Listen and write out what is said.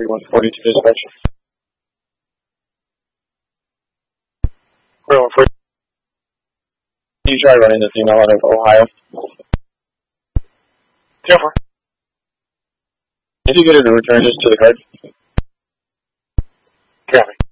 3142 dispatch. Well, for you try running this email out of Ohio. 10-4. Did you get her to return this to the card? Copy.